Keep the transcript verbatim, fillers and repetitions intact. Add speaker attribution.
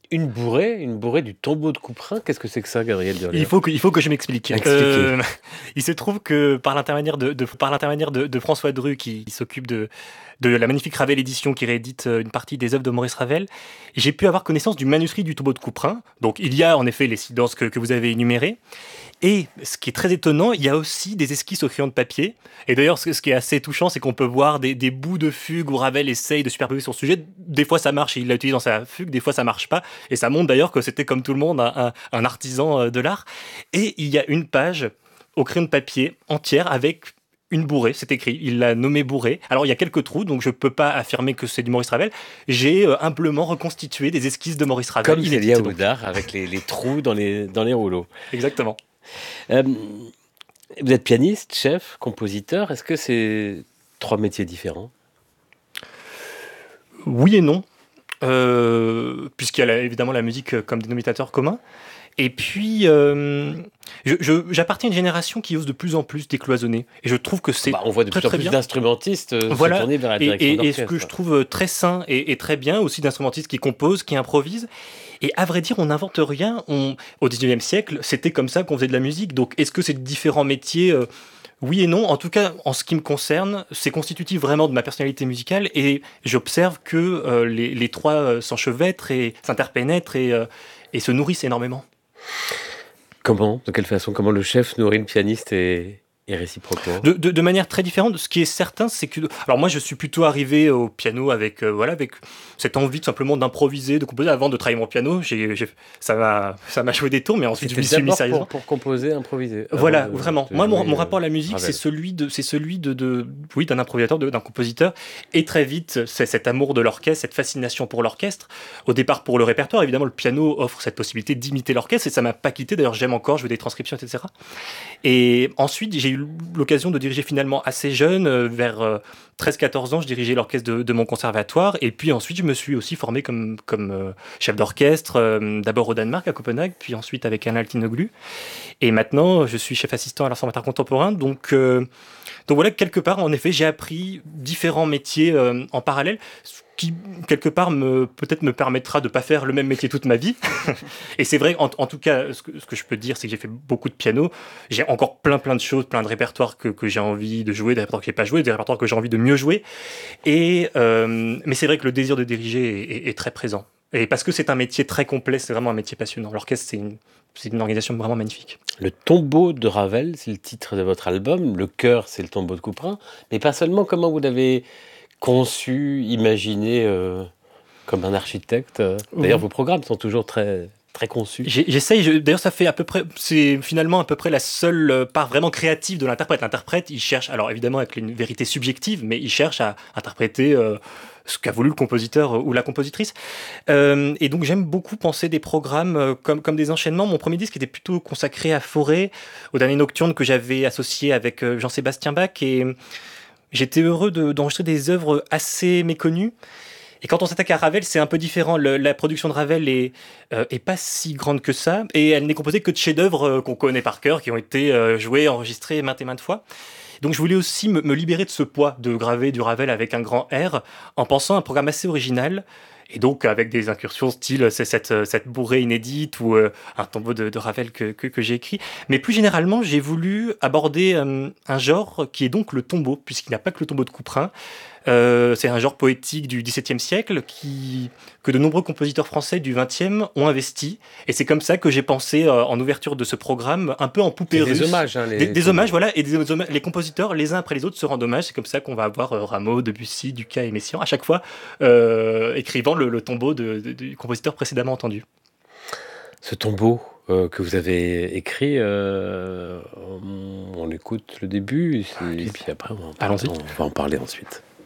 Speaker 1: Une bourrée, une bourrée du tombeau de Couperin, qu'est-ce que c'est que ça, Gabriel Durler?
Speaker 2: Il faut que, il faut que je m'explique. Euh, il se trouve que par l'intermédiaire de, de- par l'intermédiaire de, de François Dru, qui, qui s'occupe de, de la magnifique Ravel Édition, qui réédite euh, une partie des œuvres de Maurice Ravel, j'ai pu avoir connaissance du manuscrit du tombeau de Couperin. Donc il y a en effet les silences que, que vous avez énumérées. Et ce qui est très étonnant, il y a aussi des esquisses au crayon de papier. Et d'ailleurs, ce, ce qui est assez touchant, c'est qu'on peut voir des, des bouts de fugue où Ravel essaye de superposer son sujet. Des fois, ça marche et il l'utilise dans sa fugue, des fois, ça marche pas. Et ça montre d'ailleurs que c'était comme tout le monde un, un- un artisan euh, de l'art. Et il y a une page au crayon de papier entière avec une bourrée, c'est écrit, il l'a nommé bourrée. Alors il y a quelques trous, donc je peux pas affirmer que c'est du Maurice Ravel. J'ai euh, humblement reconstitué des esquisses de Maurice Ravel.
Speaker 1: Comme
Speaker 2: inédites,
Speaker 1: Célia
Speaker 2: donc.
Speaker 1: Oudard, avec les, les trous dans les, dans les rouleaux.
Speaker 2: Exactement.
Speaker 1: Euh, vous êtes pianiste, chef, compositeur. Est-ce que c'est trois métiers différents?
Speaker 2: Oui et non. Euh, puisqu'il y a la- évidemment la musique euh, comme dénominateur commun. Et puis, euh, je- je- j'appartiens à une génération qui ose de plus en plus décloisonner. Et je trouve que c'est
Speaker 1: Bah, on voit de
Speaker 2: très
Speaker 1: plus en
Speaker 2: très
Speaker 1: plus
Speaker 2: bien.
Speaker 1: d'instrumentistes euh, se
Speaker 2: Voilà.
Speaker 1: tourner vers la
Speaker 2: Et,
Speaker 1: direction
Speaker 2: et- et ce
Speaker 1: d'orchestre.
Speaker 2: que je trouve euh, très sain et, et très bien, aussi d'instrumentistes qui composent, qui improvisent. Et à vrai dire, on n'invente rien. On, au dix-neuvième siècle, c'était comme ça qu'on faisait de la musique. Donc, est-ce que c'est différents métiers? Euh, Oui et non. En tout cas, en ce qui me concerne, c'est constitutif vraiment de ma personnalité musicale et j'observe que euh, les, les trois euh, s'enchevêtrent et s'interpénètrent et, euh, et se nourrissent énormément.
Speaker 1: Comment? De quelle façon? Comment le chef nourrit le pianiste et, et réciproquement?
Speaker 2: De, de, de manière très différente. Ce qui est certain, c'est que... Alors moi, je suis plutôt arrivé au piano avec, euh, voilà, avec cette envie tout simplement d'improviser, de composer. Avant de travailler mon piano, j'ai, j'ai- ça m'a ça m'a joué des tours, mais ensuite je
Speaker 1: C'était
Speaker 2: m'y suis mis
Speaker 1: d'abord
Speaker 2: sérieusement.
Speaker 1: pour, pour composer, improviser. avant
Speaker 2: Voilà,
Speaker 1: de-
Speaker 2: vraiment.
Speaker 1: de
Speaker 2: Moi, mon,
Speaker 1: jouer,
Speaker 2: mon
Speaker 1: euh,
Speaker 2: rapport à la musique, c'est
Speaker 1: Ravel.
Speaker 2: celui de, c'est celui de, de, oui, d'un improvisateur, de- d'un compositeur. Et très vite, c'est cet amour de l'orchestre, cette fascination pour l'orchestre. Au départ, pour le répertoire, évidemment, le piano offre cette possibilité d'imiter l'orchestre et ça m'a pas quitté. D'ailleurs, j'aime encore, je fais des transcriptions, et cetera. Et ensuite, j'ai eu l'occasion de diriger finalement assez jeune, euh, vers euh, treize quatorze ans, je dirigeais l'orchestre de, de mon conservatoire. Et puis ensuite, je me suis aussi formé comme, comme euh, chef d'orchestre, euh, d'abord au Danemark, à Copenhague, puis ensuite avec Alain Altinoglu. Et maintenant, je suis chef assistant à l'Ensemble contemporain. Donc, euh, donc voilà, quelque part, en effet, j'ai appris différents métiers euh, en parallèle, ce qui, quelque part, me, peut-être me permettra de ne pas faire le même métier toute ma vie. Et c'est vrai, en, en tout cas, ce que, ce que je peux dire, c'est que j'ai fait beaucoup de piano. J'ai encore plein, plein de choses, plein de répertoires que, que j'ai envie de jouer, des répertoires que j'ai pas joué, des répertoires que j'ai envie de mieux jouer. Et, euh, mais c'est vrai que le désir de diriger est, est- est très présent. Et parce que c'est un métier très complet, c'est vraiment un métier passionnant. L'orchestre, c'est une, c'est une organisation vraiment magnifique.
Speaker 1: Le tombeau de Ravel, c'est le titre de votre album. Le cœur, c'est le tombeau de Couperin. Mais pas seulement. Comment vous l'avez conçu, imaginé euh, comme un architecte? D'ailleurs, vos programmes sont toujours très, très conçus.
Speaker 2: J'ai- J'essaye, je- d'ailleurs ça fait à peu près, c'est finalement à peu près la seule euh, part vraiment créative de l'interprète. L'interprète, il cherche, alors évidemment avec une vérité subjective, mais il cherche à interpréter euh, ce qu'a voulu le compositeur euh, ou la compositrice. Euh, et donc j'aime beaucoup penser des programmes euh, comme, comme des enchaînements. Mon premier disque était plutôt consacré à Fauré, au dernier nocturne que j'avais associé avec euh, Jean-Sébastien Bach. Et j'étais heureux de- d'enregistrer des œuvres assez méconnues. Et quand on s'attaque à Ravel, c'est un peu différent. Le- la production de Ravel est, euh, est pas si grande que ça, et elle n'est composée que de chefs-d'œuvre euh, qu'on connaît par cœur, qui ont été euh, joués, enregistrés maintes et maintes fois. Donc je voulais aussi me, me libérer de ce poids de graver du Ravel avec un grand R, en pensant à un programme assez original, et donc avec des incursions style c'est cette, euh, cette bourrée inédite ou euh, un tombeau de, de Ravel que, que, que j'ai écrit. Mais plus généralement, j'ai voulu aborder euh, un genre qui est donc le tombeau, puisqu'il n'y a pas que le tombeau de Couperin. Euh, c'est un genre poétique du dix-septième siècle qui, que de nombreux compositeurs français du vingtième ont investi. Et c'est comme ça que j'ai pensé, euh, en ouverture de ce programme, un peu en poupée
Speaker 1: C'est
Speaker 2: russe.
Speaker 1: des hommages. Hein, les
Speaker 2: Des, des
Speaker 1: tombeaux.
Speaker 2: hommages, voilà, et des hommages- les compositeurs, les uns après les autres, se rendent hommage. C'est comme ça qu'on va avoir euh, Rameau, Debussy, Dukas et Messiaen, à chaque fois euh, écrivant le, le tombeau de- de- du compositeur précédemment entendu.
Speaker 1: Ce tombeau euh, que vous avez écrit, euh, on, on écoute le début, et puis après on, en parle-
Speaker 2: Allons-y.
Speaker 1: on va en parler ensuite.